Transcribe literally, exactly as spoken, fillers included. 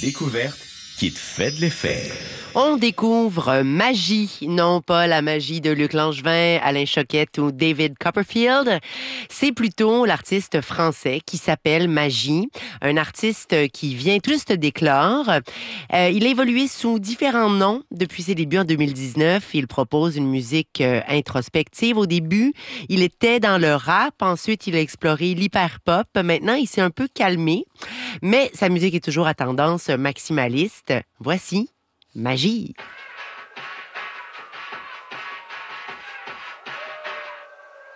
découverte qui te fait de l'effet. On découvre Magie, non pas la magie de Luc Langevin, Alain Choquette ou David Copperfield. C'est plutôt l'artiste français qui s'appelle Magie, un artiste qui vient tout juste d'éclore. Euh, il a évolué sous différents noms depuis ses débuts en deux mille dix-neuf. Il propose une musique euh, introspective. Au début, il était dans le rap. Ensuite, il a exploré l'hyperpop. Maintenant, il s'est un peu calmé. Mais sa musique est toujours à tendance maximaliste. Voici Magie.